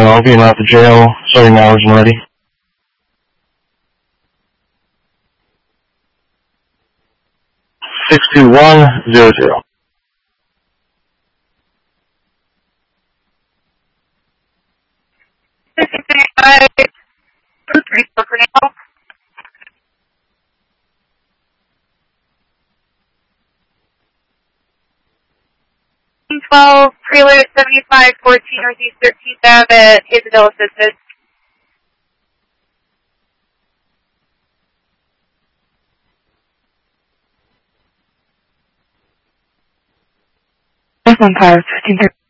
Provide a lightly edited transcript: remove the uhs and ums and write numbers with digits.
I'll be out the jail starting hours and ready. 62100. Prelude 7514 Northeast 13th Ave at Isabel Assisted. Empire 1530.